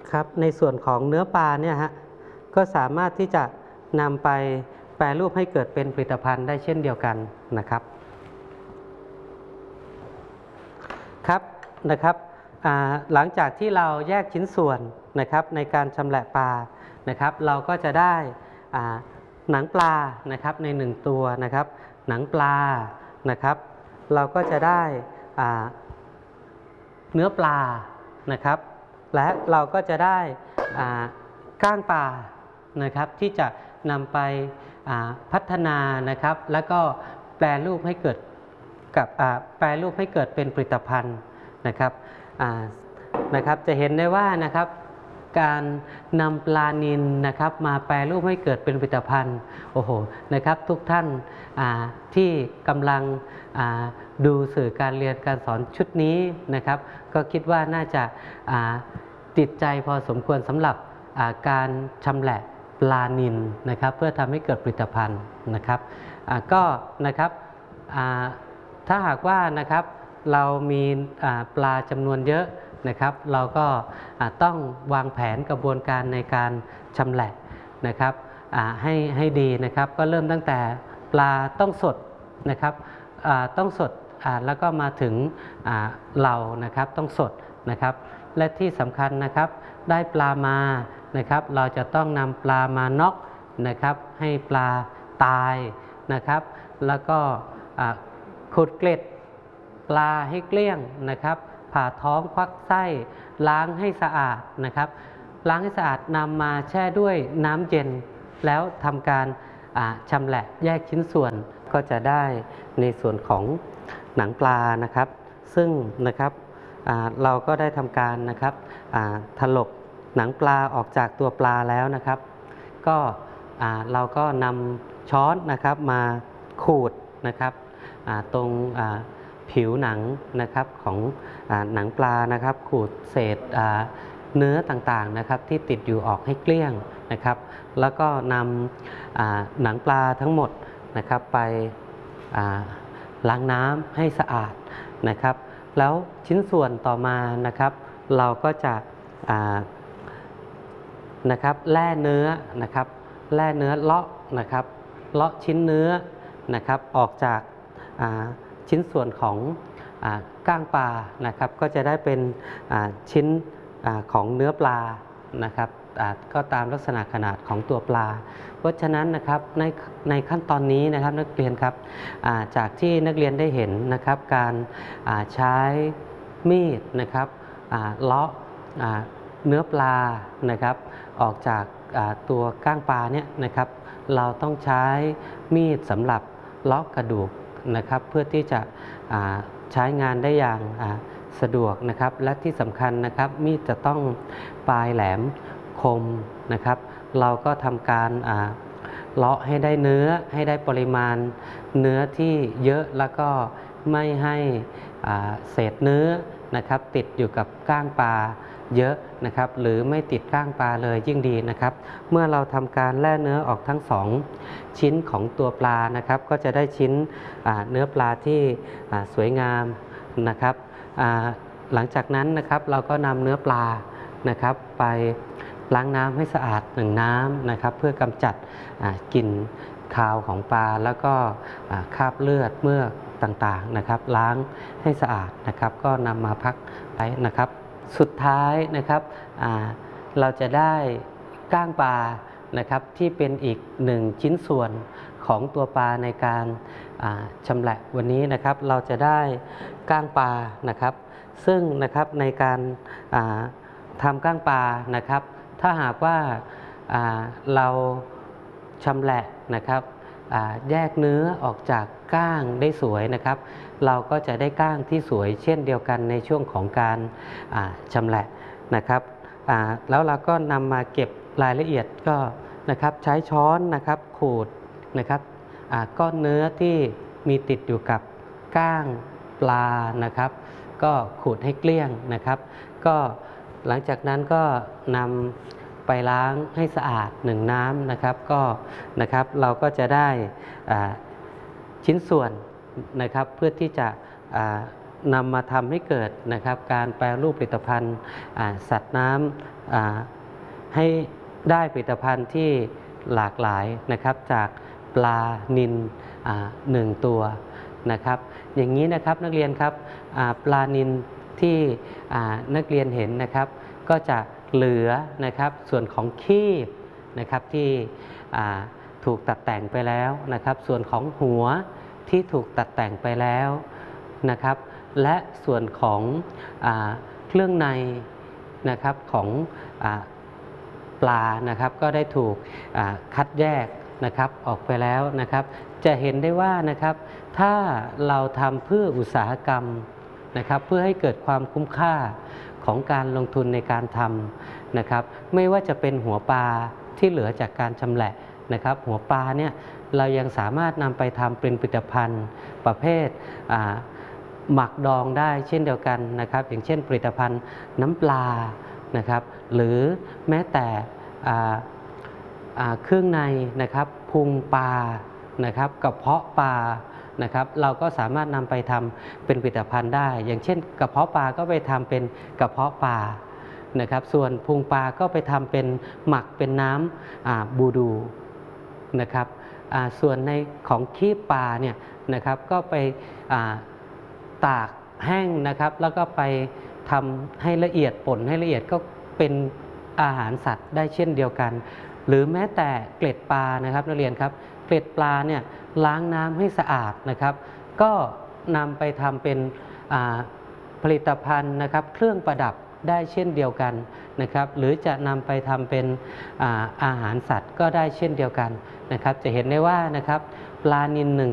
ครับในส่วนของเนื้อปลาเนี่ยฮะก็สามารถที่จะนำไปแปรรูปให้เกิดเป็นผลิตภัณฑ์ได้เช่นเดียวกันนะครับนะครับหลังจากที่เราแยกชิ้นส่วนนะครับในการชำแหละปลานะครับเราก็จะได้หนังปลานะครับใน1ตัวนะครับหนังปลานะครับเราก็จะได้เนื้อปลานะครับและเราก็จะได้ก้างปลานะครับที่จะนำไปพัฒนานะครับแล้วก็แปรรูปให้เกิดเป็นผลิตภัณฑ์นะครับจะเห็นได้ว่านะครับการนำปลานิลนะครับมาแปรรูปให้เกิดเป็นผลิตภัณฑ์โอ้โหนะครับทุกท่านที่กำลังดูสื่อการเรียนการสอนชุดนี้นะครับก็คิดว่าน่าจะติดใจพอสมควรสำหรับการชำแหละปลานิลนะครับเพื่อทำให้เกิดผลิตภัณฑ์นะครับก็นะครับถ้าหากว่านะครับเรามีปลาจำนวนเยอะนะครับเราก็ต้องวางแผนกระบวนการในการชำแหละนะครับให้ดีนะครับก็เริ่มตั้งแต่ปลาต้องสดนะครับต้องสดแล้วก็มาถึงเรานะครับต้องสดนะครับและที่สำคัญนะครับได้ปลามานะครับเราจะต้องนำปลามาน็อกนะครับให้ปลาตายนะครับแล้วก็ขุดเกล็ดปลาให้เกลี้ยงนะครับผ่าท้องควักไส้ล้างให้สะอาดนะครับล้างให้สะอาดนำมาแช่ด้วยน้ำเย็นแล้วทำการชำแหละแยกชิ้นส่วนก็จะได้ในส่วนของหนังปลานะครับซึ่งนะครับเราก็ได้ทำการนะครับถลกหนังปลาออกจากตัวปลาแล้วนะครับก็เราก็นำช้อนนะครับมาขูดนะครับตรงผิวหนังนะครับของหนังปลานะครับขูดเศษเนื้อต่างๆนะครับที่ติดอยู่ออกให้เกลี้ยงนะครับแล้วก็นำหนังปลาทั้งหมดนะครับไปล้างน้ำให้สะอาดนะครับแล้วชิ้นส่วนต่อมานะครับเราก็จะนะครับแล่เนื้อนะครับแล่เนื้อเลาะนะครับเลาะชิ้นเนื้อนะครับออกจากชิ้นส่วนของก้างปลานะครับก็จะได้เป็นชิ้นของเนื้อปลานะครับก็ตามลักษณะขนาดของตัวปลาเพราะฉะนั้นนะครับในขั้นตอนนี้นะครับนักเรียนครับจากที่นักเรียนได้เห็นนะครับการใช้มีดนะครับเลาะเนื้อปลานะครับออกจากตัวก้างปลาเนี่ยนะครับเราต้องใช้มีดสำหรับเลาะกระดูกนะครับเพื่อที่จะใช้งานได้อย่างสะดวกนะครับและที่สำคัญนะครับมีดจะต้องปลายแหลมคมนะครับเราก็ทำการเลาะให้ได้เนื้อให้ได้ปริมาณเนื้อที่เยอะแล้วก็ไม่ให้เศษเนื้อนะครับติดอยู่กับก้างปลาเยอะนะครับหรือไม่ติดก้างปลาเลยยิ่งดีนะครับเมื่อเราทำการแล่เนื้อออกทั้ง2ชิ้นของตัวปลานะครับก็จะได้ชิ้นเนื้อปลาที่สวยงามนะครับหลังจากนั้นนะครับเราก็นำเนื้อปลานะครับไปล้างน้ำให้สะอาด1น้ำนะครับเพื่อกำจัดกลิ่นคาวของปลาแล้วก็คราบเลือดเมือกต่างๆนะครับล้างให้สะอาดนะครับก็นำมาพักไว้นะครับสุดท้ายนะครับเราจะได้ก้างปลานะครับที่เป็นอีก1ชิ้นส่วนของตัวปลาในการชำแหละวันนี้นะครับเราจะได้ก้างปลานะครับซึ่งนะครับในการทำก้างปลานะครับถ้าหากว่าเราชำแหละนะครับแยกเนื้อออกจากก้างได้สวยนะครับเราก็จะได้ก้างที่สวยเช่นเดียวกันในช่วงของการชำแหละนะครับแล้วเราก็นำมาเก็บรายละเอียดก็นะครับใช้ช้อนนะครับขูดนะครับก้อนเนื้อที่มีติดอยู่กับก้างปลานะครับก็ขูดให้เกลี้ยงนะครับก็หลังจากนั้นก็นำไปล้างให้สะอาด1น้ำนะครับก็นะครับเราก็จะได้ชิ้นส่วนนะครับเพื่อที่จะนำมาทำให้เกิดนะครับการแปรรูปผลิตภัณฑ์สัตว์น้ำให้ได้ผลิตภัณฑ์ที่หลากหลายนะครับจากปลานิล1 ตัวนะครับอย่างนี้นะครับนักเรียนครับปลานิลที่นักเรียนเห็นนะครับก็จะเหลือนะครับส่วนของคีบนะครับที่ถูกตัดแต่งไปแล้วนะครับส่วนของหัวที่ถูกตัดแต่งไปแล้วนะครับและส่วนของเครื่องในนะครับของปลานะครับก็ได้ถูกคัดแยกนะครับออกไปแล้วนะครับจะเห็นได้ว่านะครับถ้าเราทำเพื่ออุตสาหกรรมนะครับเพื่อให้เกิดความคุ้มค่าของการลงทุนในการทำนะครับไม่ว่าจะเป็นหัวปลาที่เหลือจากการชำแหละนะครับหัวปลาเนี่ยเรายังสามารถนำไปทำเป็นผลิตภัณฑ์ประเภทหมักดองได้เช่นเดียวกันนะครับอย่างเช่นผลิตภัณฑ์น้ำปลานะครับหรือแม้แต่เครื่องในนะครับพุงปลานะครับกระเพาะปลานะครับเราก็สามารถนำไปทำเป็นผลิตภัณฑ์ได้อย่างเช่นกระเพาะปลาก็ไปทำเป็นกระเพาะปลานะครับส่วนพุงปลาก็ไปทำเป็นหมักเป็นน้ำบูดูนะครับส่วนในของขี้ปลาเนี่ยนะครับก็ไปตากแห้งนะครับแล้วก็ไปทำให้ละเอียดป่นให้ละเอียดก็เป็นอาหารสัตว์ได้เช่นเดียวกันหรือแม้แต่เกล็ดปลานะครับนักเรียนครับเกล็ดปลาเนี่ยล้างน้ำให้สะอาดนะครับก็นำไปทำเป็นผลิตภัณฑ์นะครับเครื่องประดับได้เช่นเดียวกันนะครับหรือจะนำไปทำเป็นอาหารสัตว์ก็ได้เช่นเดียวกันนะครับจะเห็นได้ว่านะครับปลานิล